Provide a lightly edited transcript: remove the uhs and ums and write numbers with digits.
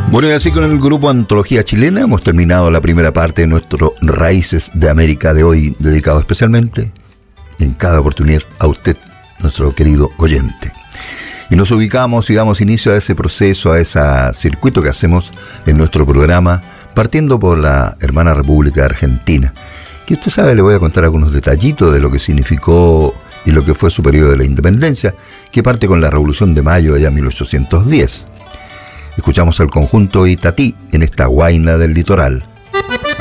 Bueno, y así con el grupo Antología Chilena hemos terminado la primera parte de nuestro Raíces de América de hoy, dedicado especialmente, en cada oportunidad, a usted, nuestro querido oyente. Y nos ubicamos y damos inicio a ese proceso, a ese circuito que hacemos en nuestro programa, partiendo por la hermana República Argentina, que usted sabe, le voy a contar algunos detallitos de lo que significó y lo que fue su periodo de la independencia, que parte con la Revolución de Mayo allá en 1810. Escuchamos al conjunto Itatí en esta Guaina del Litoral.